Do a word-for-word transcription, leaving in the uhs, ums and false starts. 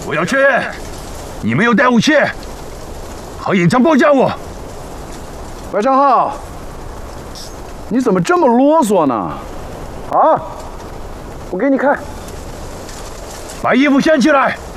我要确认你没有带武器和隐藏步叫我。 白长浩，你怎么这么啰嗦呢？啊！我给你看， 把衣服掀起来。